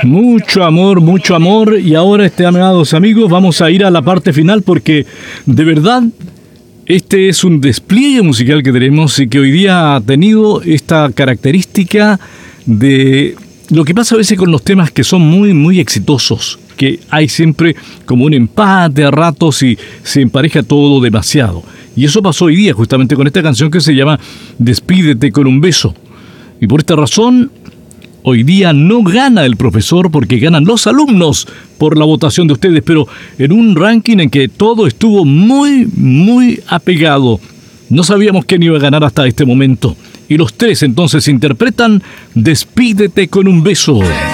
Mucho amor. Y ahora, amados amigos, vamos a ir a la parte final porque de verdad este es un despliegue musical que tenemos y que hoy día ha tenido esta característica de lo que pasa a veces con los temas que son muy exitosos, que hay siempre como un empate a ratos y se empareja todo demasiado. Y eso pasó hoy día justamente con esta canción que se llama Despídete con un beso. Y por esta razón, hoy día no gana el profesor porque ganan los alumnos por la votación de ustedes, pero en un ranking en que todo estuvo muy apegado. No sabíamos quién iba a ganar hasta este momento. Y los tres entonces interpretan Despídete con un beso.